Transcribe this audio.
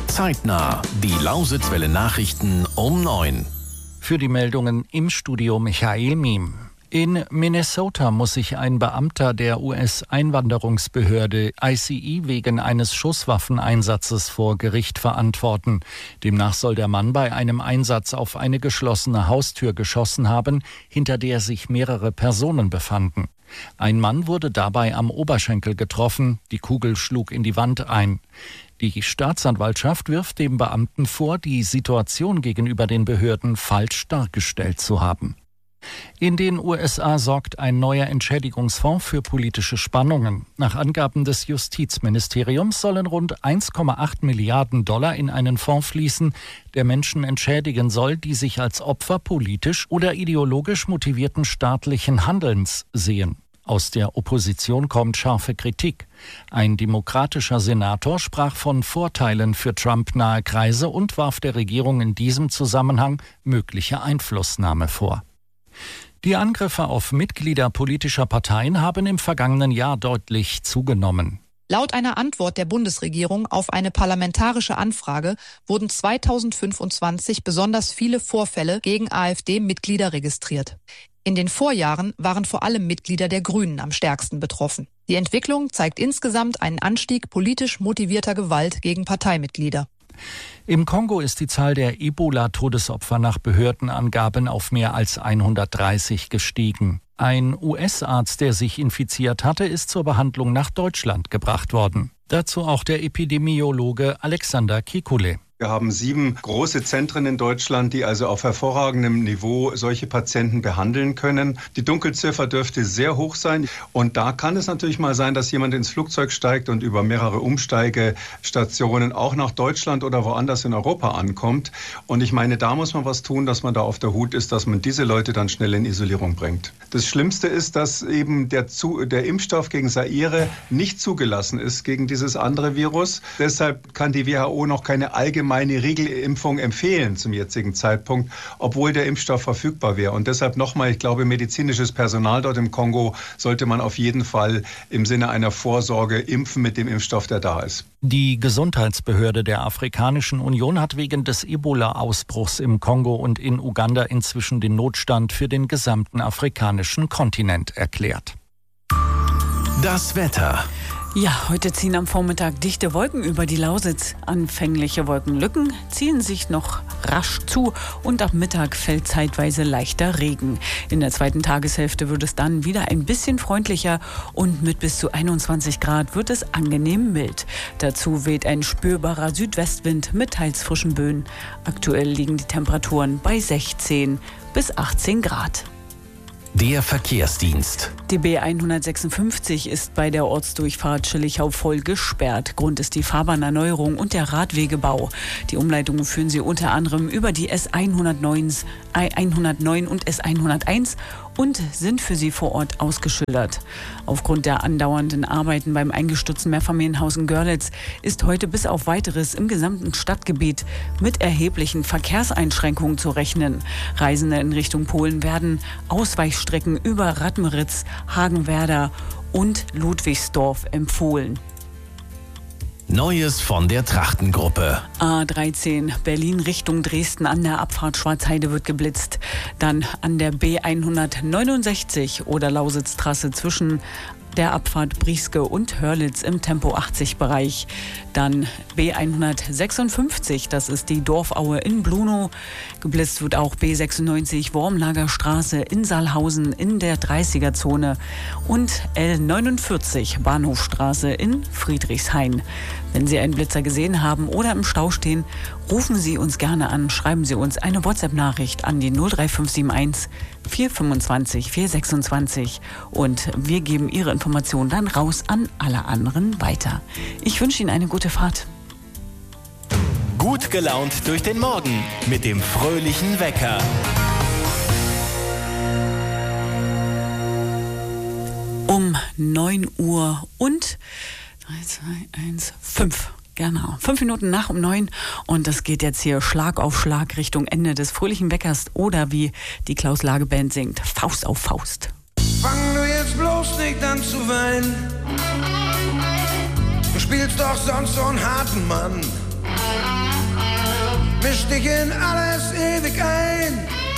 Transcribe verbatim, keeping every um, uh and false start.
Zeitnah, die Lausitzwelle Nachrichten um neun. Für die Meldungen im Studio Michael Miem. In Minnesota muss sich ein Beamter der U S-Einwanderungsbehörde I C E wegen eines Schusswaffeneinsatzes vor Gericht verantworten. Demnach soll der Mann bei einem Einsatz auf eine geschlossene Haustür geschossen haben, hinter der sich mehrere Personen befanden. Ein Mann wurde dabei am Oberschenkel getroffen, die Kugel schlug in die Wand ein. Die Staatsanwaltschaft wirft dem Beamten vor, die Situation gegenüber den Behörden falsch dargestellt zu haben. In den U S A sorgt ein neuer Entschädigungsfonds für politische Spannungen. Nach Angaben des Justizministeriums sollen rund eins Komma acht Milliarden Dollar in einen Fonds fließen, der Menschen entschädigen soll, die sich als Opfer politisch oder ideologisch motivierten staatlichen Handelns sehen. Aus der Opposition kommt scharfe Kritik. Ein demokratischer Senator sprach von Vorteilen für Trump-nahe Kreise und warf der Regierung in diesem Zusammenhang mögliche Einflussnahme vor. Die Angriffe auf Mitglieder politischer Parteien haben im vergangenen Jahr deutlich zugenommen. Laut einer Antwort der Bundesregierung auf eine parlamentarische Anfrage wurden zweitausendfünfundzwanzig besonders viele Vorfälle gegen AfD-Mitglieder registriert. In den Vorjahren waren vor allem Mitglieder der Grünen am stärksten betroffen. Die Entwicklung zeigt insgesamt einen Anstieg politisch motivierter Gewalt gegen Parteimitglieder. Im Kongo ist die Zahl der Ebola-Todesopfer nach Behördenangaben auf mehr als hundertdreißig gestiegen. Ein U S-Arzt, der sich infiziert hatte, ist zur Behandlung nach Deutschland gebracht worden. Dazu auch der Epidemiologe Alexander Kikule. Wir haben sieben große Zentren in Deutschland, die also auf hervorragendem Niveau solche Patienten behandeln können. Die Dunkelziffer dürfte sehr hoch sein. Und da kann es natürlich mal sein, dass jemand ins Flugzeug steigt und über mehrere Umsteigestationen auch nach Deutschland oder woanders in Europa ankommt. Und ich meine, da muss man was tun, dass man da auf der Hut ist, dass man diese Leute dann schnell in Isolierung bringt. Das Schlimmste ist, dass eben der, Zu- der Impfstoff gegen Zaire nicht zugelassen ist, gegen dieses andere Virus. Deshalb kann die W H O noch keine allgemeine meine Regelimpfung empfehlen zum jetzigen Zeitpunkt, obwohl der Impfstoff verfügbar wäre. Und deshalb nochmal, ich glaube, medizinisches Personal dort im Kongo sollte man auf jeden Fall im Sinne einer Vorsorge impfen mit dem Impfstoff, der da ist. Die Gesundheitsbehörde der Afrikanischen Union hat wegen des Ebola-Ausbruchs im Kongo und in Uganda inzwischen den Notstand für den gesamten afrikanischen Kontinent erklärt. Das Wetter. Ja, heute ziehen am Vormittag dichte Wolken über die Lausitz. Anfängliche Wolkenlücken ziehen sich noch rasch zu und ab Mittag fällt zeitweise leichter Regen. In der zweiten Tageshälfte wird es dann wieder ein bisschen freundlicher und mit bis zu einundzwanzig Grad wird es angenehm mild. Dazu weht ein spürbarer Südwestwind mit teils frischen Böen. Aktuell liegen die Temperaturen bei sechzehn bis achtzehn Grad. Der Verkehrsdienst. Die B hundertsechsundfünfzig ist bei der Ortsdurchfahrt Schillichau voll gesperrt. Grund ist die Fahrbahnerneuerung und der Radwegebau. Die Umleitungen führen sie unter anderem über die S hundertneun und S hunderteins und sind für sie vor Ort ausgeschildert. Aufgrund der andauernden Arbeiten beim eingestürzten Mehrfamilienhaus in Görlitz ist heute bis auf Weiteres im gesamten Stadtgebiet mit erheblichen Verkehrseinschränkungen zu rechnen. Reisende in Richtung Polen werden Ausweichstrecken über Radmeritz, Hagenwerder und Ludwigsdorf empfohlen. Neues von der Trachtengruppe. A dreizehn Berlin Richtung Dresden an der Abfahrt Schwarzheide wird geblitzt. Dann an der B hundertneunundsechzig oder Lausitztrasse zwischen der Abfahrt Brieske und Hörlitz im Tempo achtzig Bereich. Dann B hundertsechsundfünfzig, das ist die Dorfaue in Blunow. Geblitzt wird auch B sechsundneunzig Wormlagerstraße in Saalhausen in der dreißiger Zone und L neunundvierzig Bahnhofstraße in Friedrichshain. Wenn Sie einen Blitzer gesehen haben oder im Stau stehen, rufen Sie uns gerne an, schreiben Sie uns eine WhatsApp-Nachricht an die null drei fünf sieben eins vier fünfundzwanzig vier sechsundzwanzig und wir geben Ihre Informationen dann raus an alle anderen weiter. Ich wünsche Ihnen eine gute Fahrt. Gut gelaunt durch den Morgen mit dem fröhlichen Wecker. Um neun Uhr und drei, zwei, eins, fünf. Genau, fünf Minuten nach um neun und das geht jetzt hier Schlag auf Schlag Richtung Ende des fröhlichen Weckers oder wie die Klaus-Lage-Band singt, Faust auf Faust. Fang du jetzt bloß nicht an zu weinen, du spielst doch sonst so einen harten Mann. dich in alles ewig ein.